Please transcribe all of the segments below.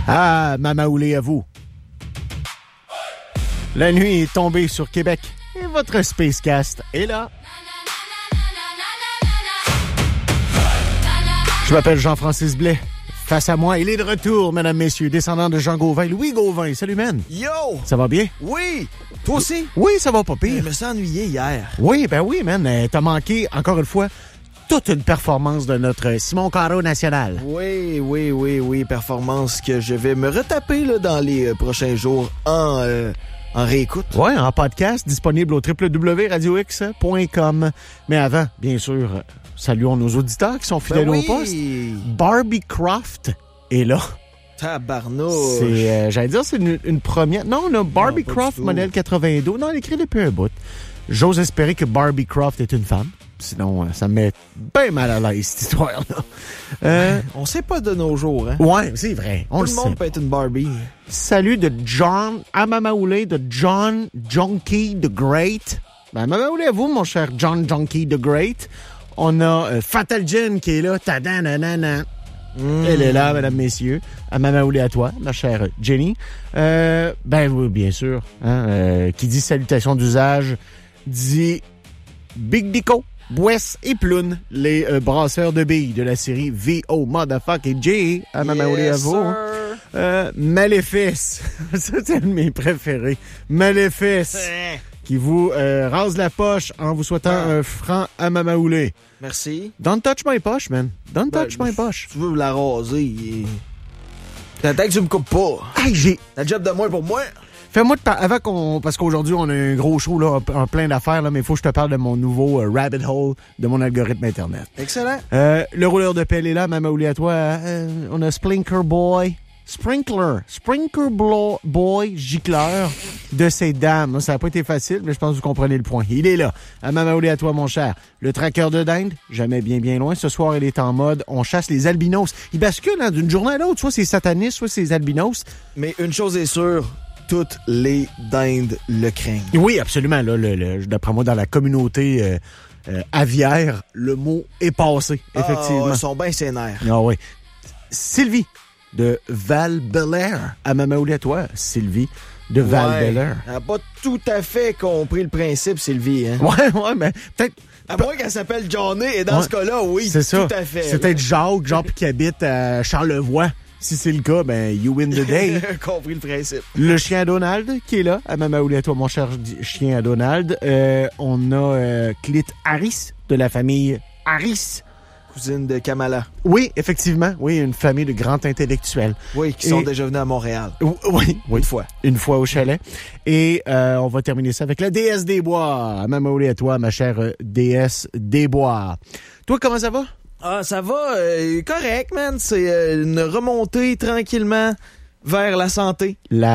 Ah, Mamaoulé à vous. La nuit est tombée sur Québec et votre Spacecast est là. Je m'appelle Jean-Francis Blais. Face à moi, il est de retour, mesdames, messieurs, descendant de Jean Gauvin, Louis Gauvin. Salut, man. Yo! Ça va bien? Oui! Toi aussi? Oui, ça va pas pire. Je me suis ennuyé hier. Oui, ben oui, man. T'as manqué, encore une fois, toute une performance de notre Simon Caro national. Oui. Performance que je vais me retaper là, dans les prochains jours en réécoute. Oui, en podcast, disponible au www.radiox.com. Mais avant, bien sûr, saluons nos auditeurs qui sont fidèles au poste. Barbie Croft est là. Tabarnouche. C'est, j'allais dire, c'est une première. Non, on a Barbie Croft, modèle 92. Non, elle écrit depuis un bout. J'ose espérer que Barbie Croft est une femme. Sinon, ça me met bien mal à l'aise, cette histoire-là. On sait pas de nos jours, hein? Ouais, c'est vrai. Tout le monde peut être une Barbie. Salut de John Amamaoulé, de John Junkie the Great. Ben, Amamaoulé à vous, mon cher John Junkie the Great. On a Fatal Jen qui est là. Tadananana. Elle est là, mesdames, messieurs. Amamaoulé à toi, ma chère Jenny. Ben oui, bien sûr. Hein, qui dit salutations d'usage, dit Big Dico, Boisse et Ploune, les brasseurs de billes de la série V.O. Motherfucking J. Amamaoulé à vous. Maléfice. Ça, c'est un de mes préférés. Maléfice. Qui vous rase la poche en vous souhaitant un franc Amamaoulé. Merci. Don't touch my poche, man. Don't touch my poche. Tu veux la raser. T'attends que tu me coupes pas. Hey, la job de moins pour moi. Fais-moi avant qu'on... Parce qu'aujourd'hui, on a un gros show, là, en plein d'affaires, là, mais il faut que je te parle de mon nouveau rabbit hole de mon algorithme Internet. Excellent. Le rouleur de pelle est là, Mamaoulé à toi. On a Sprinkler Boy, gicleur de ces dames. Ça n'a pas été facile, mais je pense que vous comprenez le point. Il est là. À Mamaoulé à toi, mon cher. Le traqueur de dinde, jamais bien loin. Ce soir, il est en mode, on chasse les albinos. Il bascule hein, d'une journée à l'autre. Soit c'est satanistes, soit c'est albinos. Mais une chose est sûre, toutes les dindes le craignent. Oui, absolument. Là, d'après moi, dans la communauté aviaire, le mot est passé, effectivement. Ils sont bien sénères. Ah oui. Sylvie de Val-Belair. À Mamaoulé à toi, Sylvie de Val-Belair. Elle n'a pas tout à fait compris le principe, Sylvie. Hein? Ouais, mais peut-être... À moins qu'elle s'appelle Johnny, et dans ce cas-là, oui, c'est ça. Tout à fait. C'est peut-être Jacques qui habite à Charlevoix. Si c'est le cas, ben, you win the day. Compris le principe. Le chien à Donald, qui est là. À Mamaoulé à toi, mon cher chien à Donald. On a Clit Harris, de la famille Harris. Cousine de Kamala. Oui, effectivement. Oui, une famille de grands intellectuels. Oui, qui sont déjà venus à Montréal. Oui. Une fois. Une fois au chalet. Et on va terminer ça avec la déesse des bois. À Mamaoulé à toi, ma chère déesse des bois. Toi, comment ça va? Ah, ça va, correct, man. C'est une remontée tranquillement vers la santé.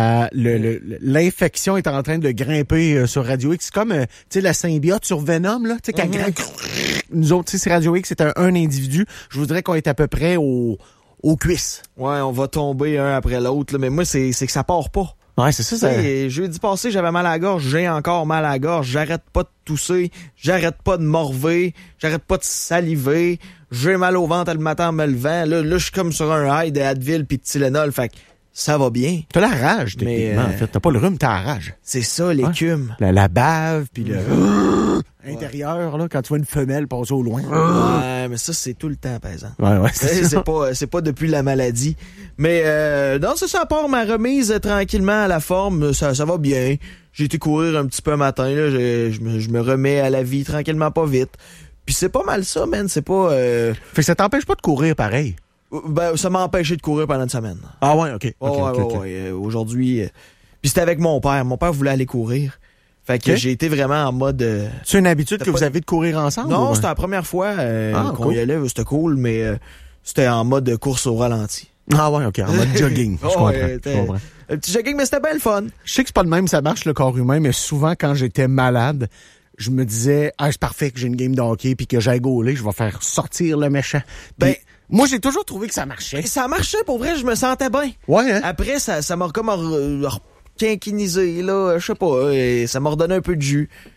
L'infection est en train de grimper sur Radio X. C'est comme, tu sais, la symbiote sur Venom, là. Tu sais, quand nous autres, tu sais, c'est Radio X, c'est un individu. Je vous dirais qu'on est à peu près aux cuisses. Ouais, on va tomber un après l'autre, là. Mais moi, c'est que ça part pas. Ouais, c'est ça. Jeudi passé, j'avais mal à la gorge, j'ai encore mal à la gorge, j'arrête pas de tousser, j'arrête pas de morver, j'arrête pas de saliver, j'ai mal au ventre le matin en me levant. Là, je suis comme sur un high de Advil pis de Tylenol, fait que ça va bien. T'as la rage, techniquement, en fait. T'as pas le rhume, t'as la rage. C'est ça, l'écume. La bave, puis le intérieur, là, quand tu vois une femelle passer au loin. Ouais, mais ça, c'est tout le temps, par exemple. Ouais, c'est pas depuis la maladie. Mais non, ça part ma remise tranquillement à la forme. Ça va bien. J'ai été courir un petit peu un matin, là. Je me remets à la vie tranquillement, pas vite. Puis c'est pas mal ça, man. C'est pas... Fait que ça t'empêche pas de courir pareil? Ben, ça m'a empêché de courir pendant une semaine. Ah ouais, OK. Ouais. Aujourd'hui... Puis c'était avec mon père. Mon père voulait aller courir. Fait que j'ai été vraiment en mode... C'est une habitude que vous avez de courir ensemble? Non, c'était la première fois qu'on y allait. C'était cool, mais c'était en mode course au ralenti. Ah ouais, OK. En mode jogging. Je comprends. Un petit jogging, mais c'était bien le fun. Je sais que c'est pas de même, ça marche le corps humain, mais souvent, quand j'étais malade, je me disais, c'est parfait que j'ai une game de hockey puis que j'aille gauler, je vais faire sortir le méchant. Puis, moi, j'ai toujours trouvé que ça marchait. Ça marchait, pour vrai, je me sentais bien. Ouais, hein? Après, ça m'a comme quinquinisé, là, je sais pas, ça m'a redonné un peu de jus.